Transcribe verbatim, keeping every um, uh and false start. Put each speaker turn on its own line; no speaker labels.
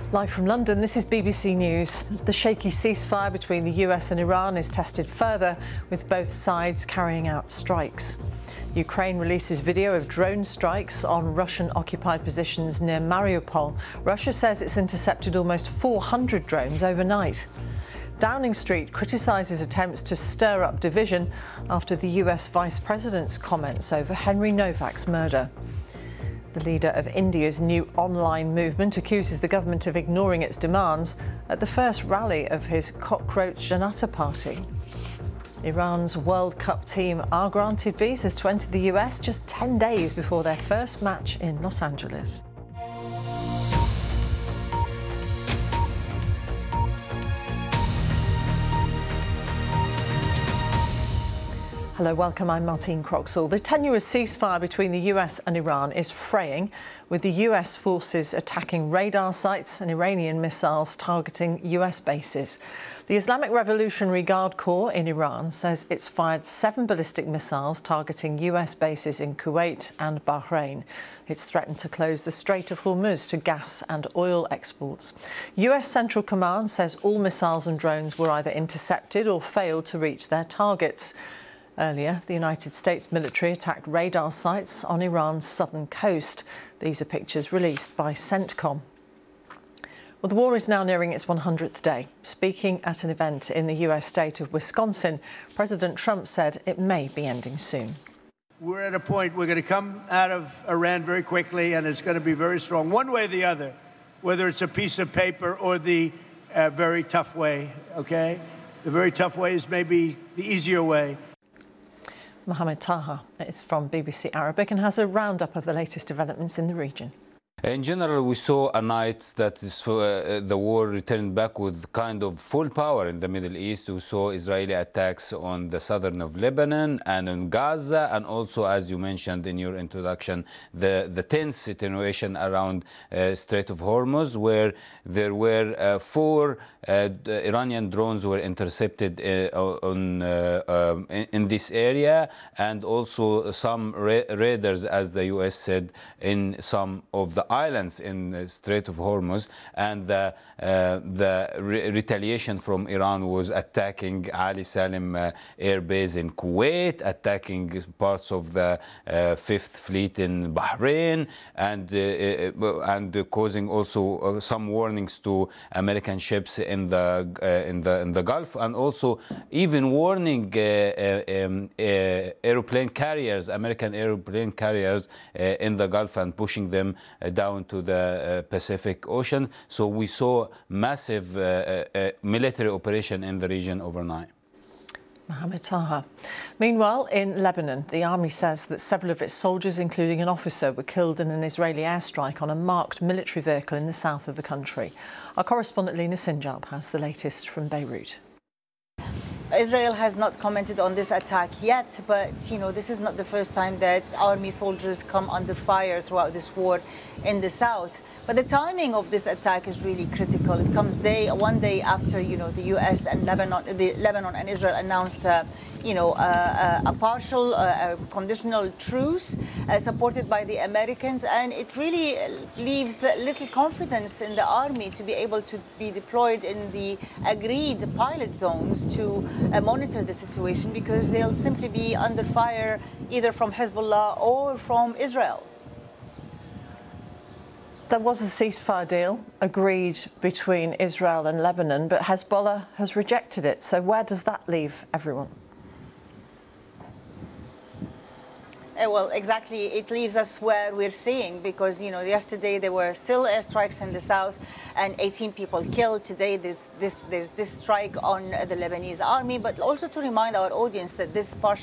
Live from London, this is B B C News. The shaky ceasefire between the U S and Iran is tested further, with both sides carrying out strikes. Ukraine releases video of drone strikes on Russian-occupied positions near Mariupol. Russia says it's intercepted almost four hundred drones overnight. Downing Street criticises attempts to stir up division after the U S Vice President's comments over Henry Novak's murder. The leader of India's new online movement accuses the government of ignoring its demands at the first rally of his Cockroach Janata Party. Iran's World Cup team are granted visas to enter the U S just ten days before their first match in Los Angeles. Hello, welcome. I'm Martine Croxall. The tenuous ceasefire between the U S and Iran is fraying, with the U S forces attacking radar sites and Iranian missiles targeting U S bases. The Islamic Revolutionary Guard Corps in Iran says it's fired seven ballistic missiles targeting U S bases in Kuwait and Bahrain. It's threatened to close the Strait of Hormuz to gas and oil exports. U S Central Command says all missiles and drones were either intercepted or failed to reach their targets. Earlier, the United States military attacked radar sites on Iran's southern coast. These are pictures released by CENTCOM. Well, the war is now nearing its one hundredth day. Speaking at an event in the U S state of Wisconsin, President Trump said it may be ending soon.
We're at a point we're going to come out of Iran very quickly, and it's going to be very strong, one way or the other, whether it's a piece of paper or the uh, very tough way, okay? The very tough way is maybe the easier way.
Mohammed Taha is from B B C Arabic and has a roundup of the latest developments in the region.
In general, we saw a night that is, uh, the war returned back with kind of full power in the Middle East. We saw Israeli attacks on the southern of Lebanon and on Gaza, and also, as you mentioned in your introduction, the, the tense situation around uh, Strait of Hormuz, where there were uh, four uh, Iranian drones were intercepted uh, on, uh, um, in, in this area, and also some ra raiders, as the U S said, in some of the islands in the Strait of Hormuz, and the, uh, the re retaliation from Iran was attacking Ali Salim uh, Air Base in Kuwait, attacking parts of the uh, Fifth Fleet in Bahrain, and uh, and causing also uh, some warnings to American ships in the uh, in the in the Gulf, and also even warning uh, uh, um, uh, airplane carriers, American airplane carriers uh, in the Gulf, and pushing them uh, down to the uh, Pacific Ocean. So we saw massive uh, uh, military operation in the region overnight.
Mohammed Taha. Meanwhile, in Lebanon, the army says that several of its soldiers, including an officer, were killed in an Israeli airstrike on a marked military vehicle in the south of the country. Our correspondent Lina Sinjab has the latest from Beirut.
Israel has not commented on this attack yet, but you know, this is not the first time that army soldiers come under fire throughout this war in the south. But the timing of this attack is really critical. It comes day one day after you know the U S and Lebanon, the Lebanon and Israel announced uh, you know uh, a partial, uh, a conditional truce uh, supported by the Americans, and it really leaves little confidence in the army to be able to be deployed in the agreed pilot zones to Uh, monitor the situation, because they'll simply be under fire either from Hezbollah or from Israel.
There was a ceasefire deal agreed between Israel and Lebanon, but Hezbollah has rejected it. So where does that leave everyone?
Uh, well, exactly. It leaves us where we're seeing, because, you know, yesterday there were still airstrikes in the south and eighteen people killed. Today there's this, there's this strike on the Lebanese army. But also to remind our audience that this partial